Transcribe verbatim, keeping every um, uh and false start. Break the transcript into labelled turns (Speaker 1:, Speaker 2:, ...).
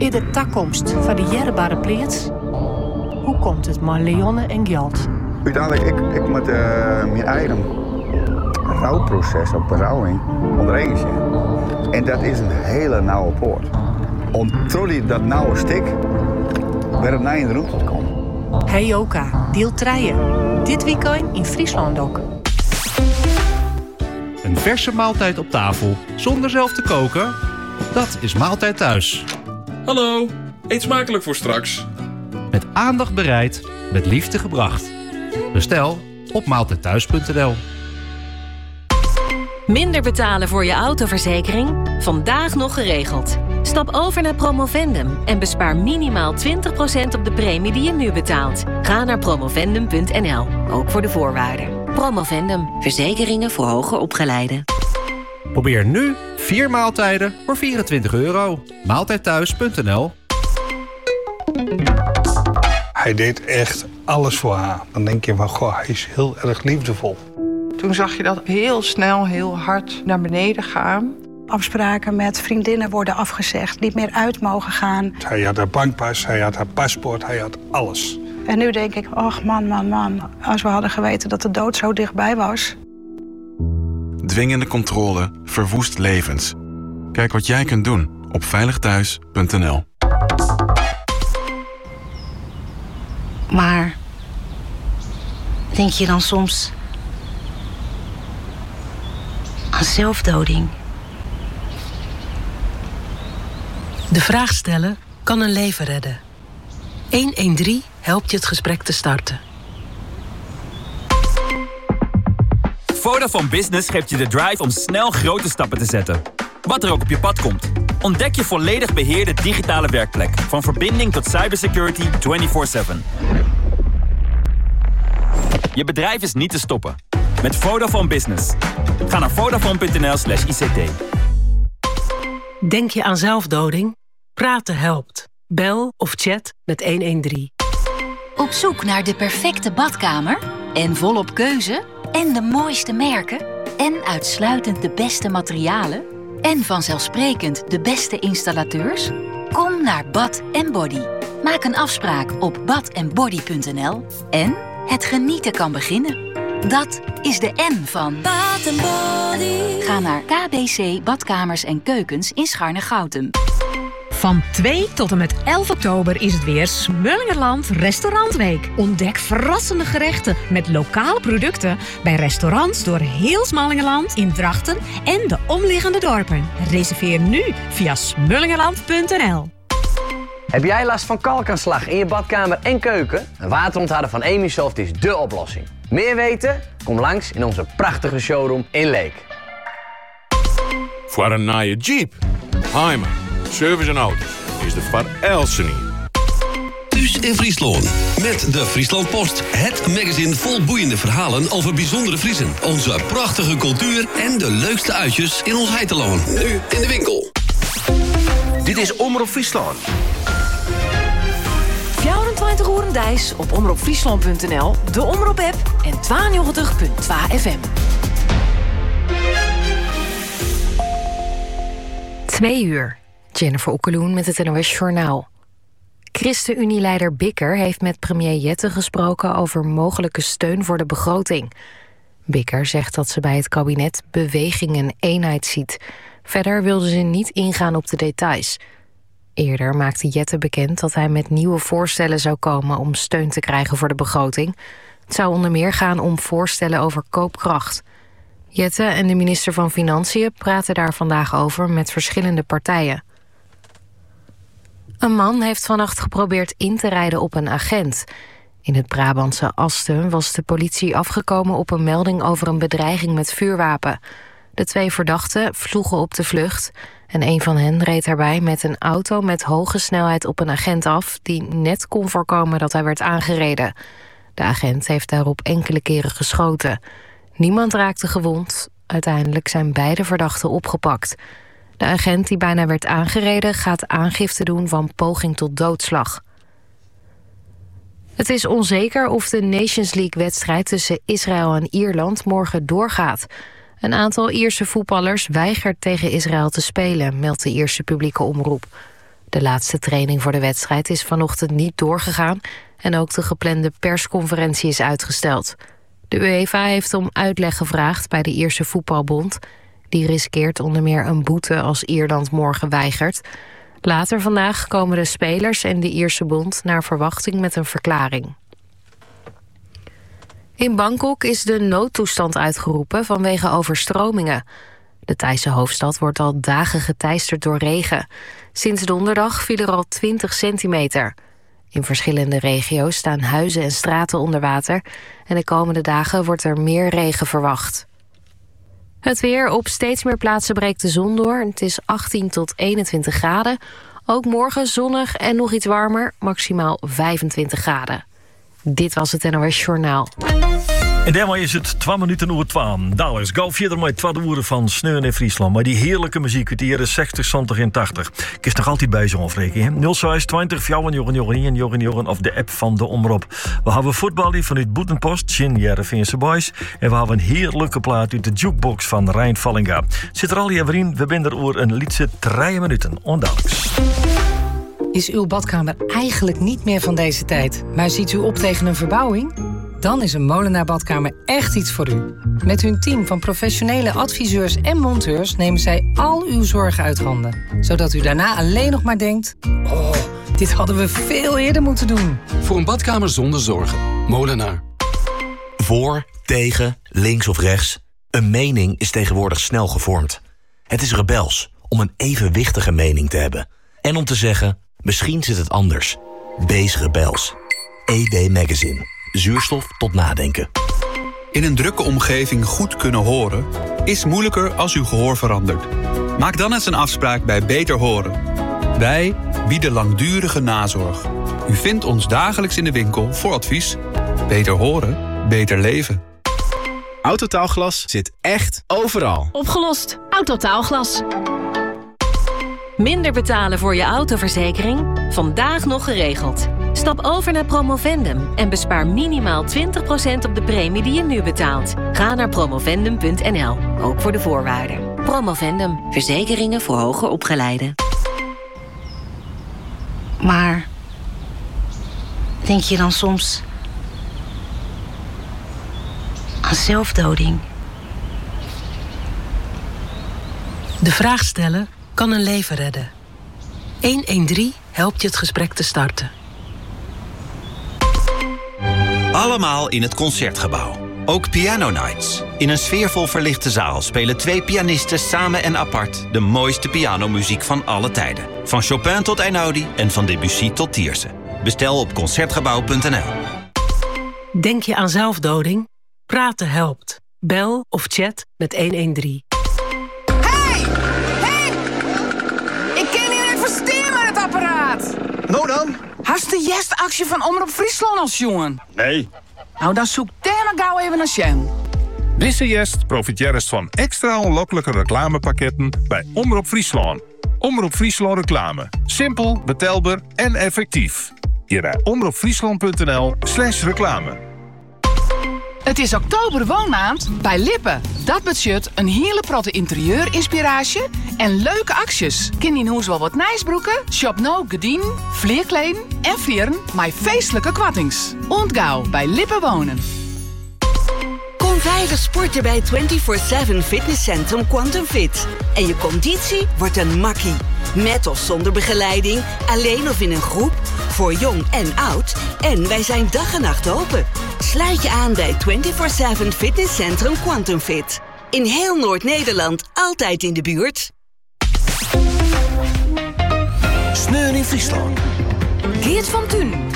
Speaker 1: In de toekomst van de jerbare plaats? Hoe komt het met Leonne en geld?
Speaker 2: Uiteindelijk, ik, ik moet uh, mijn eigen rouwproces op berouwing onderheen zien. En dat is een hele nauwe poort. Om trolley dat nauwe stik weer het naar in de route te komen.
Speaker 1: Hey Oka, deel drie. Dit weekend in Friesland ook.
Speaker 3: Een verse maaltijd op tafel zonder zelf te koken? Dat is Maaltijd Thuis.
Speaker 4: Hallo, eet smakelijk voor straks.
Speaker 3: Met aandacht bereid, met liefde gebracht. Bestel op maaltijdthuis punt n l.
Speaker 5: Minder betalen voor je autoverzekering? Vandaag nog geregeld. Stap over naar Promovendum en bespaar minimaal twintig procent op de premie die je nu betaalt. Ga naar promovendum punt n l, ook voor de voorwaarden. Promovendum, verzekeringen voor hoger opgeleiden.
Speaker 3: Probeer nu vier maaltijden voor vierentwintig euro. maaltijdthuis punt n l.
Speaker 6: Hij deed echt alles voor haar. Dan denk je van, goh, hij is heel erg liefdevol.
Speaker 7: Toen zag je dat heel snel, heel hard naar beneden gaan.
Speaker 8: Afspraken met vriendinnen worden afgezegd, niet meer uit mogen gaan.
Speaker 6: Hij had haar bankpas, hij had haar paspoort, hij had alles.
Speaker 8: En nu denk ik, ach man, man, man. Als we hadden geweten dat de dood zo dichtbij was.
Speaker 9: Dwingende controle verwoest levens. Kijk wat jij kunt doen op veiligthuis punt n l.
Speaker 10: Maar denk je dan soms aan zelfdoding?
Speaker 11: De vraag stellen kan een leven redden. honderddertien helpt je het gesprek te starten.
Speaker 12: Vodafone Business geeft je de drive om snel grote stappen te zetten. Wat er ook op je pad komt. Ontdek je volledig beheerde digitale werkplek. Van verbinding tot cybersecurity vierentwintig zeven. Je bedrijf is niet te stoppen. Met Vodafone Business. Ga naar vodafone punt n l slash i c t.
Speaker 11: Denk je aan zelfdoding? Praten helpt. Bel of chat met honderddertien.
Speaker 13: Op zoek naar de perfecte badkamer? En volop keuze? En de mooiste merken? En uitsluitend de beste materialen? En vanzelfsprekend de beste installateurs? Kom naar Bath and Body. Maak een afspraak op bath and body punt n l. En het genieten kan beginnen. Dat is de N van Bath and Body. Ga naar K B C Badkamers en Keukens in Scharne-Goutem.
Speaker 14: Van twee tot en met elf oktober is het weer Smullingerland Restaurantweek. Ontdek verrassende gerechten met lokale producten bij restaurants door heel Smallingerland, in Drachten en de omliggende dorpen. Reserveer nu via smullingerland punt n l.
Speaker 15: Heb jij last van kalkaanslag in je badkamer en keuken? Een waterontharder van Emisoft is dé oplossing. Meer weten? Kom langs in onze prachtige showroom in Leek.
Speaker 16: Voor een nieuwe Jeep, Heimer, service en auto's is de Van Elsen hier.
Speaker 17: Thuis in Friesland. Met de Friesland Post. Het magazine vol boeiende verhalen over bijzondere Friesen. Onze prachtige cultuur en de leukste uitjes in ons heiteloon. Nu in de winkel.
Speaker 18: Dit is Omroep Friesland.
Speaker 5: vierentwintig uur Dijs op omroep friesland punt n l, de Omroep-app en tweeënnegentig punt twee F M.
Speaker 19: Twee uur. Jennifer Okkeloen met het N O S Journaal. ChristenUnie-leider Bikker heeft met premier Jette gesproken over mogelijke steun voor de begroting. Bikker zegt dat ze bij het kabinet beweging en eenheid ziet. Verder wilde ze niet ingaan op de details. Eerder maakte Jette bekend dat hij met nieuwe voorstellen zou komen om steun te krijgen voor de begroting. Het zou onder meer gaan om voorstellen over koopkracht. Jette en de minister van Financiën praten daar vandaag over met verschillende partijen. Een man heeft vannacht geprobeerd in te rijden op een agent. In het Brabantse Asten was de politie afgekomen op een melding over een bedreiging met vuurwapen. De twee verdachten vloegen op de vlucht en een van hen reed daarbij met een auto met hoge snelheid op een agent af die net kon voorkomen dat hij werd aangereden. De agent heeft daarop enkele keren geschoten. Niemand raakte gewond. Uiteindelijk zijn beide verdachten opgepakt. De agent die bijna werd aangereden gaat aangifte doen van poging tot doodslag. Het is onzeker of de Nations League-wedstrijd tussen Israël en Ierland morgen doorgaat. Een aantal Ierse voetballers weigert tegen Israël te spelen, meldt de Ierse publieke omroep. De laatste training voor de wedstrijd is vanochtend niet doorgegaan en ook de geplande persconferentie is uitgesteld. De UEFA heeft om uitleg gevraagd bij de Ierse voetbalbond. Die riskeert onder meer een boete als Ierland morgen weigert. Later vandaag komen de spelers en de Ierse bond naar verwachting met een verklaring. In Bangkok is de noodtoestand uitgeroepen vanwege overstromingen. De Thaise hoofdstad wordt al dagen geteisterd door regen. Sinds donderdag viel er al twintig centimeter. In verschillende regio's staan huizen en straten onder water en de komende dagen wordt er meer regen verwacht. Het weer: op steeds meer plaatsen breekt de zon door. Het is achttien tot eenentwintig graden. Ook morgen zonnig en nog iets warmer, maximaal vijfentwintig graden. Dit was het N O S Journaal.
Speaker 20: En daarmee is het twee minuten over twaalf. Daleens, gauw verder met twee uren van Sneeuw in Friesland. Maar die heerlijke muziek uit de jaren zestig, zeventig en tachtig. Ik is nog altijd bij zo'n afrekening. nul zes twintig fjouwen jorgen jorgen jorgen jorgen of de app van de Omroep. We hebben voetbal vanuit Boetenpost, Gin Jereveense Boys. En we hebben een heerlijke plaat uit de jukebox van Rijn Vallinga. Zit er al hier in, we zijn er over een liedje drie minuten. Ondaliks.
Speaker 21: Is uw badkamer eigenlijk niet meer van deze tijd, maar ziet u op tegen een verbouwing? Dan is een Molenaar Badkamer echt iets voor u. Met hun team van professionele adviseurs en monteurs nemen zij al uw zorgen uit handen. Zodat u daarna alleen nog maar denkt: oh, dit hadden we veel eerder moeten doen.
Speaker 22: Voor een badkamer zonder zorgen. Molenaar.
Speaker 23: Voor, tegen, links of rechts. Een mening is tegenwoordig snel gevormd. Het is rebels om een evenwichtige mening te hebben. En om te zeggen: misschien zit het anders. Wees rebels. E W Magazine. Zuurstof tot nadenken.
Speaker 24: In een drukke omgeving goed kunnen horen is moeilijker als uw gehoor verandert. Maak dan eens een afspraak bij Beter Horen. Wij bieden langdurige nazorg. U vindt ons dagelijks in de winkel voor advies. Beter horen, beter leven.
Speaker 25: Autotaalglas zit echt overal.
Speaker 5: Opgelost. Autotaalglas. Minder betalen voor je autoverzekering? Vandaag nog geregeld. Stap over naar Promovendum en bespaar minimaal twintig procent op de premie die je nu betaalt. Ga naar promovendum punt n l, ook voor de voorwaarden. Promovendum, verzekeringen voor hoger opgeleiden.
Speaker 10: Maar denk je dan soms aan zelfdoding?
Speaker 11: De vraag stellen kan een leven redden. honderddertien helpt je het gesprek te starten.
Speaker 26: Allemaal in het Concertgebouw. Ook Piano Nights. In een sfeervol verlichte zaal spelen twee pianisten samen en apart de mooiste pianomuziek van alle tijden. Van Chopin tot Einaudi en van Debussy tot Tiersen. Bestel op concertgebouw punt n l.
Speaker 11: Denk je aan zelfdoding? Praten helpt. Bel of chat met honderddertien.
Speaker 27: Hey! Hey! Ik ken hier even stil met het apparaat.
Speaker 18: Nou dan?
Speaker 27: Hast de jestactie van Omroep Friesland als jongen?
Speaker 18: Nee.
Speaker 27: Nou, dan zoek daar maar gauw even naar Sjen.
Speaker 28: Deze jest profiteert van extra onlokkelijke reclamepakketten bij Omroep Friesland. Omroep Friesland reclame. Simpel, betaalbaar en effectief. Hier bij omroepfriesland punt n l slash reclame.
Speaker 27: Het is oktober woonmaand bij Lippen. Dat budget een hele protte interieurinspiratie en leuke acties. Ken in huis wel wat nijsbroeken, shop nou gedien, vleerkleden en vieren met feestelijke kwattings. Ontgauw bij Lippen wonen.
Speaker 29: Kom veilig sporten bij vierentwintig zeven fitnesscentrum Quantum Fit. En je conditie wordt een makkie. Met of zonder begeleiding, alleen of in een groep, voor jong en oud. En wij zijn dag en nacht open. Sluit je aan bij vierentwintig zeven fitnesscentrum Quantum Fit. In heel Noord-Nederland, altijd in de buurt.
Speaker 18: Sneeuw in Friesland.
Speaker 13: Geert van Thun.